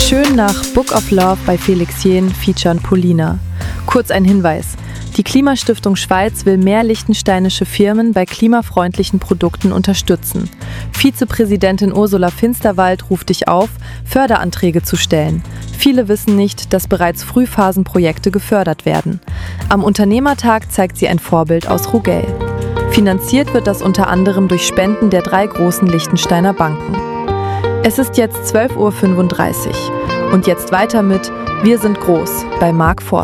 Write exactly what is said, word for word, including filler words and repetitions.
Schön nach Book of Love bei Felix Jähn featuren Polina. Kurz ein Hinweis. Die Klimastiftung Schweiz will mehr liechtensteinische Firmen bei klimafreundlichen Produkten unterstützen. Vizepräsidentin Ursula Finsterwald ruft dich auf, Förderanträge zu stellen. Viele wissen nicht, dass bereits Frühphasenprojekte gefördert werden. Am Unternehmertag zeigt sie ein Vorbild aus Rugell. Finanziert wird das unter anderem durch Spenden der drei großen Liechtensteiner Banken. Es ist jetzt zwölf Uhr fünfunddreißig und jetzt weiter mit Wir sind groß bei Mark Forster.